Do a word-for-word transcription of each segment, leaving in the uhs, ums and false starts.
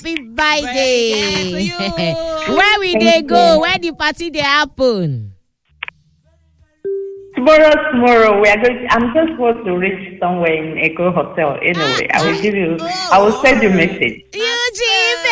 Happy birthday. Birthday to you. Where will they go? Where the party they happen? Tomorrow, tomorrow, we are going. I'm just going to reach somewhere in Echo Hotel. Anyway, I will give you. I will send you a message. Eugene!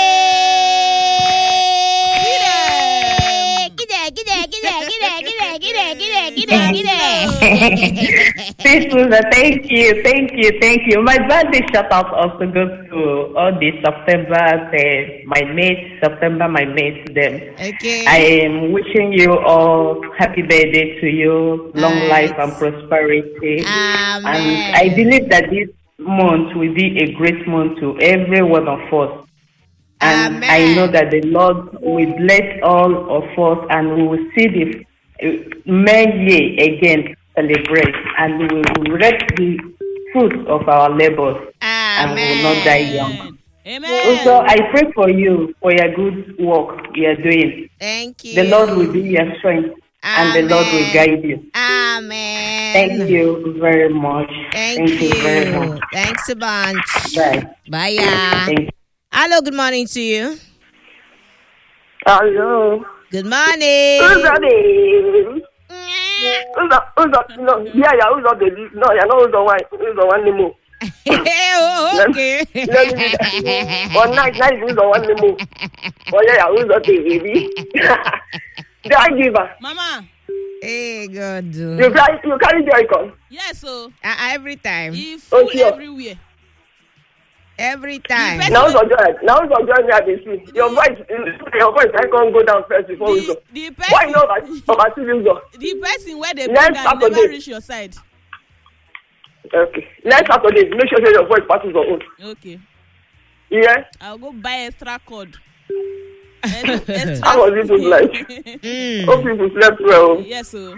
Thank you, thank you, thank you. My birthday shout out also goes to all the September, the, my mates, September, my mates, them. Okay. I am wishing you all happy birthday to you, long Nice. life and prosperity. Amen. And I believe that this month will be a great month to every one of us. And Amen. I know that the Lord will bless all of us, and we will see the uh, many year again celebrate, and we will reap the fruit of our labors, and we will not die young. Amen. Also, I pray for you for your good work you are doing. Thank you. The Lord will be your strength, and the Lord will guide you. Amen. Thank you very much. Thank, you. very much. Thanks a bunch. Bye. Bye, yeah. Thank you. Hello, good morning to you. Hello. Good morning. Who's that? Who's that? Who's that? No, yeah, yeah. Who's that? No, yeah, no. Who's the one? Who's the one? Nemo. Oh, okay. One night, night. Who's the one? Nemo. Oh yeah, yeah. Who's that? Baby. Did I give her? Mama. Hey, God. You carry, you carry the icon. Yes, so. Uh, every time. If Oh, food sure. everywhere. Every time. best- Now, so joy. Now, so joy. Me, I dey see. Your voice, your voice. I can't go down first before we go. The, the Why person, not? Over to you go. the person where they Next bring down never Saturday. reach your side. Okay. Next Saturday, make sure say your voice passes your own. Okay. Yeah. I'll go buy extra cord. extra How was it to like? Mm. Hope people slept well. Yes, so.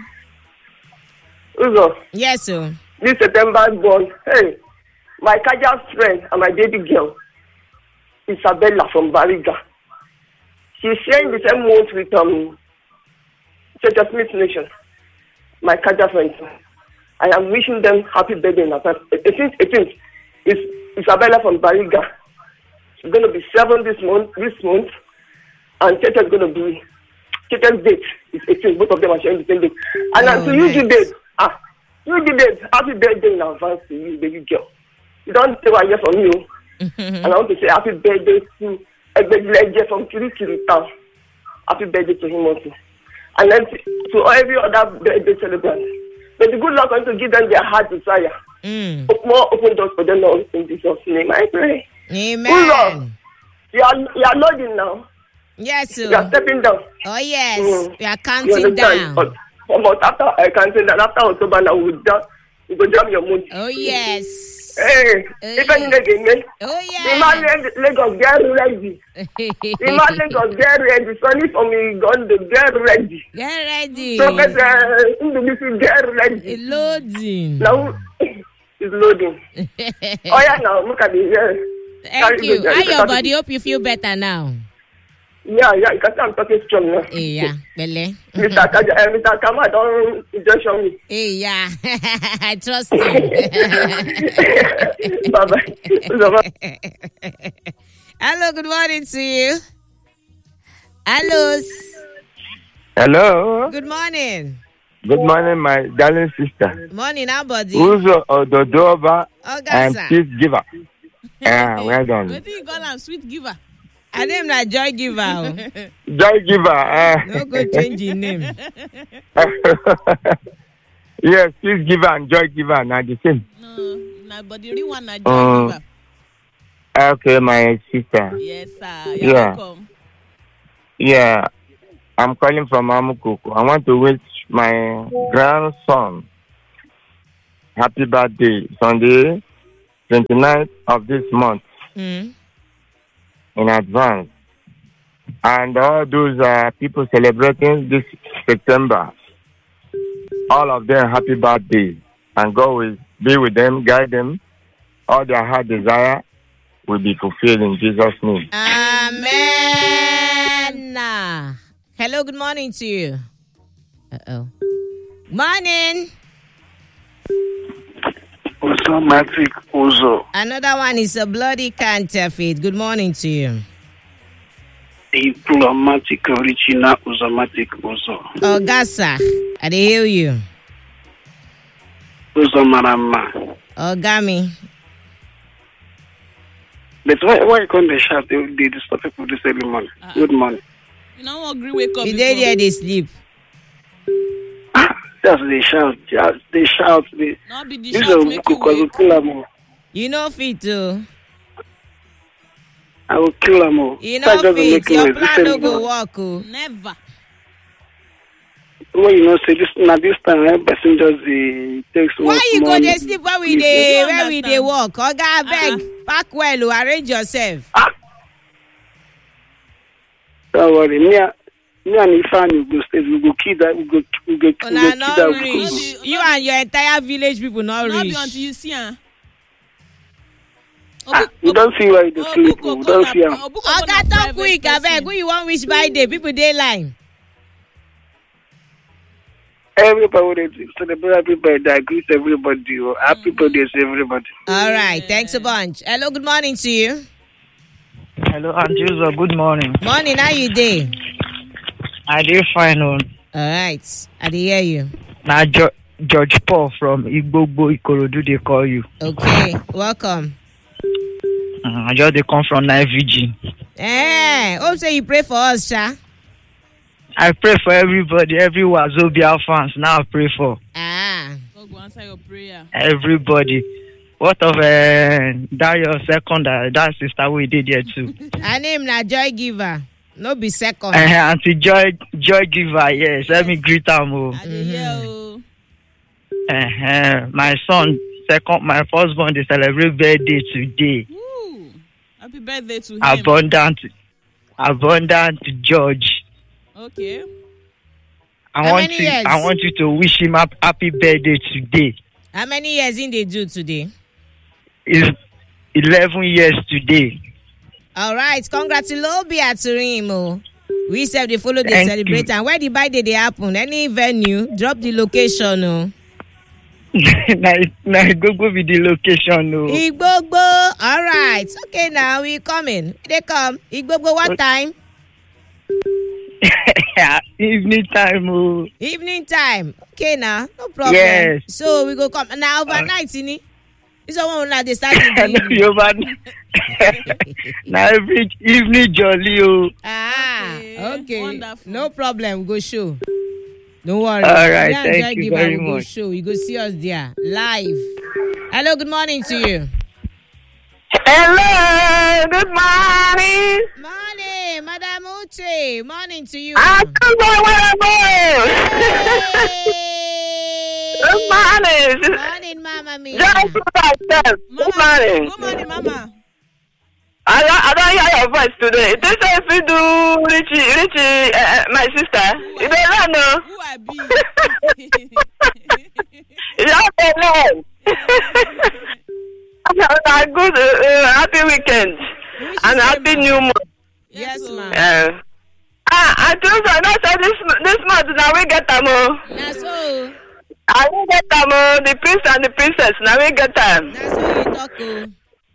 Uzo, Yes, sir. this September born. Hey, my Kaja's friend and my baby girl, Isabella from Bariga. She's sharing the same month with um, Church Smith Nation. My Kaja friend. I am wishing them happy birthday in advance. eighteenth, eighteenth is Isabella from Bariga. She's going to be seven this month. This month, and Church is going to be Church's date is eighteenth. Both of them are sharing the same date. And Oh, oh, to you, nice. babe. Ah, you babe. Happy birthday in advance to you, baby girl. You don't say what I get from you. And I want to say happy birthday to Egbegleje from Kirikiri town. Happy birthday to him also. And then to, to every other birthday celebrant. May the good Lord going to give them their heart desire. Mm. More open doors for them now in Jesus' name. I pray. Amen. Good Lord. You are, you are loading now. Yes, You are sir. stepping down. Oh, yes. Mm. We are You counting understand? down. But, but after I can say that after October now we will jump, we will jump your moon. Oh, yes. Hey, Hey. if any again, man. Oh, Imagine yes. Lagos get ready. Imagine Lagos get ready. Sunny for me, God to get ready. Get ready. Prophet uh, Indubisi get ready. Loading. Now it's loading. Oh yeah, now look at the uh, Thank you. How your body? Hope you feel better now. Yeah, yeah, you can see I'm talking strong now. Hey, yeah. Bele. Mister Kaja, uh, Mister Kama don't injection me. Hey, yeah. I trust you. Bye bye. Hello, good morning to you. Hello. Hello. Good morning. Good morning, my darling sister. Morning, our body. Uzo Ododoba and Ogasa. peace giver. Yeah, well done. What do you call am sweet giver? I name na joy giver. oh. Joy giver. Uh, No go change your name. yes, peace giver and joy giver are the same. No, na but the real one na joy Um, giver. Okay, my sister. Yes, sir. You're yeah. welcome. Yeah, I'm calling from Amukuku. I want to wish my grandson happy birthday Sunday, twenty-ninth of this month Mm. in advance. And all those uh, people celebrating this September, all of them happy birthday. And God will be with them, guide them. All their heart desire will be fulfilled in Jesus' name. Amen. Hello, good morning to you. Uh-oh. Morning. Automatic Uzo. Another one is a bloody counterfeit. Good morning to you. Diplomatic original Uzomatic Uzo. Oh, Gasa, I dey hear you. Uzo Marama. Oh, Gami. But why why can't they shout? They, they disturb people this early morning. Uh-uh. Good morning. You know what? Agree wake up. You dey there, they sleep. Just they shout, just they shout. They. Not be the shout make you wake. You know fit too. I will kill them all. You know fit. Your plan no go work. Oh. Never. Well, you know, say this now this time, eh, person just the takes. Why you go dey sleep when we dey when we dey work? Oga beg, uh-huh. Pack well, arrange yourself. Ah. Don't worry, me, me and Ifan we go stay. We go kill that. We go, we go, we go Una kill not that. Reach. You and your entire village people not, not reach. Not until you see her. Ah, we don't see why they sleep. We don't see her. Oga talk quick, abeg. Who you want wish by day? People dey line. Everybody celebrate everybody. I greet everybody. Happy birthday to everybody. All right, thanks a bunch. Hello, good morning to you. Hello, Anjuzo. Good morning. Morning, how you dey? I dey fine. On. All right, I dey hear you. Now, jo- George Paul from Igbogbo Ikorodu, they call you. Okay, welcome. Uh, I just they come from Night Vigil. Eh, hope say you pray for us, Sha. I pray for everybody, every Wazobia fans. Now I pray for. Ah. God go answer your prayer. Everybody. What of uh, that your second, uh, that sister we did here too? Her name na Joy Giver. No be second. Uh, Auntie Joy, Joy Giver, yes. Let me greet her more. Mm-hmm. Uh, my son, second, my firstborn, they celebrate birthday today. Ooh. Happy birthday to him. Abundant, abundant George. Okay. I How want many to. years? I want you to wish him a happy birthday today. How many years in they do today? It's eleven years today. All right, congratulations to him. Oh. We said they follow the Thank celebrate you. and where the birthday they happen? Any venue? Drop the location. Oh. Now, now go go with the location. Oh. Igbogbo. All right. Okay, now we coming. They come. Igbogbo. What time? Evening time. Oh. Evening time. Okay, now no problem. Yes. So we go come now overnight, uh, ini. This is one like they start in the evening. Over. Now every evening jolly. Oh. Ah, Okay. okay. Wonderful. No problem. We go show. Don't worry. All right, Yeah, thank Joy you Giver, very we go much. show. You go see us there live. Hello, good morning to you. Hello, good morning. Morning, Madam Uche. Morning to you. I come Good morning. Morning, Mama Mia. Just myself. Good morning. Good morning, Mama. I don't, I don't hear your voice today. This is if you do Richie, Richie, uh, my sister. You don't know. Who I be? You don't know. A good, uh, happy weekend and happy new month. Yes, so. ma'am. Uh, ah, I told you, I said this this month now we get them all. That's so. I will get them all, the prince and the princess. Now we get them. That's how you talk. Oh.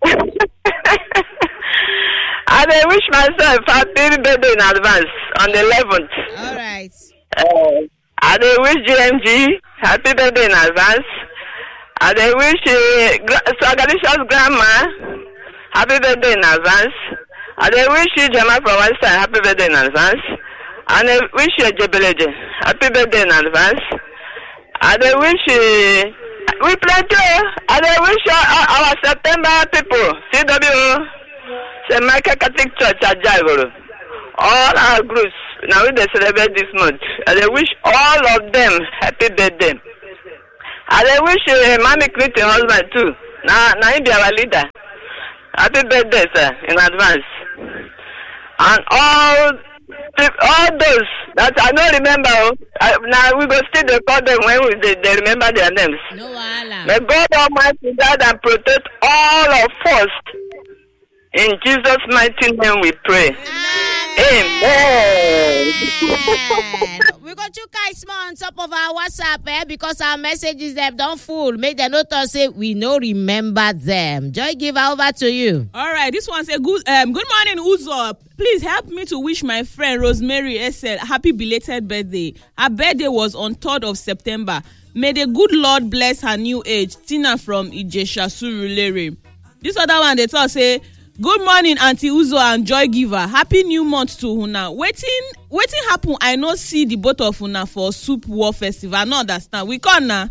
And I wish myself happy birthday in advance on the eleventh. All right. Uh, and I wish G M G happy birthday in advance. And I wish uh, Sagalicious grandma happy birthday in advance. And I wish you Jama from one side happy birthday in advance. And I wish you Jebeleje happy birthday in advance. And I wish uh, we play too. And I wish uh, our September people, C W, Saint Michael Catholic Church at Jaivoro, all our groups, now we celebrate this month. And I wish all of them happy birthday. And I wish uh, Mommy Clinton husband too. Now, now he be our leader. Happy birthday, sir, in advance. And all all those that I don't remember, I, now we go still they call them when we, they, they remember their names. No wahala. May God Almighty guide and protect all of us. In Jesus' mighty name we pray. Amen. Amen. We go chook eye small on top of our WhatsApp, eh? Because our messages them don't full. Make them not us say we no remember them. Joy Giver, over to you. All right, this one say good. Um, good morning, Uzo. Please help me to wish my friend Rosemary S L happy belated birthday. Her birthday was on third of September. May the good Lord bless her new age. Tina from Ijesha Surulere. This other one they talk say. Good morning, Auntie Uzo and Joy Giver. Happy new month to Una. Waiting, waiting happen. I no see the both of Una for Soup War Festival. I no understand. We come now.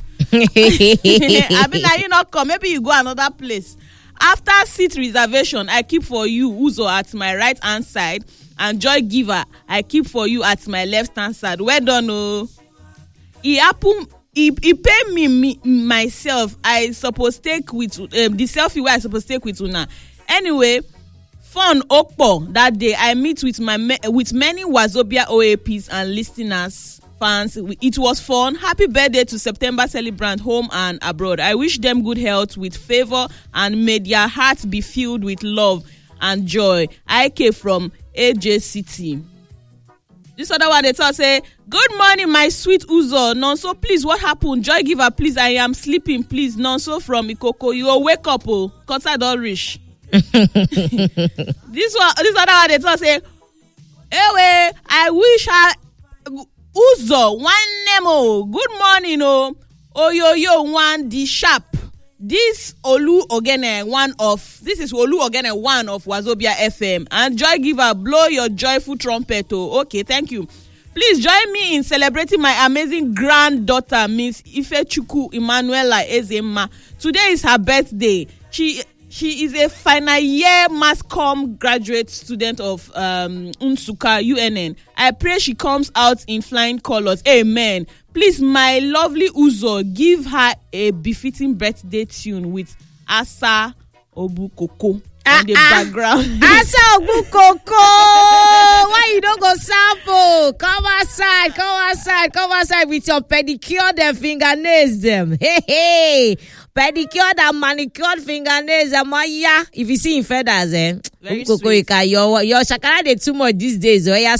I mean, now you not come. Maybe you go another place. After seat reservation, I keep for you Uzo at my right hand side, and Joy Giver I keep for you at my left hand side. Well done, oh. He happen. He, he pay me, me myself. I suppose take with um, the selfie where I suppose take with Una. Anyway, fun Okpo that day. I meet with my with many Wazobia O A Ps and listeners, fans. It was fun. Happy birthday to September celebrant home and abroad. I wish them good health with favor and may their hearts be filled with love and joy. I came from A J City. This other one they tell say, good morning, my sweet Uzo. Nonso, please, what happened? Joy Giver, please, I am sleeping, please. Nonso from Ikoko. You will wake up, oh, cause I don't reach. this one, this other one they talk say, anyway, I wish her Uzo one nemo. Good morning, oh, oh yo yo one the sharp. This Olu Ogene one of this is Olu Ogene one of Wazobia F M and Joy Giver blow your joyful trumpet. Oh, okay, thank you. Please join me in celebrating my amazing granddaughter, Miss Ifechukwu Emanuela Ezema. Today is her birthday. She She is a final year mass comm graduate student of um, Unsuka U N N. I pray she comes out in flying colors. Amen. Please, my lovely Uzo, give her a befitting birthday tune with Asa Obukoko ah, on the ah, background. Asa Obukoko! Why you don't go sample? Come outside, come outside, come outside with your pedicure and fingernails them. Hey, hey. Pedicured and manicured fingernails, Amaya. If you see in feathers, eh? Very Ukoko, sweet. Your, your shakara, they too much these days. Oh, yeah.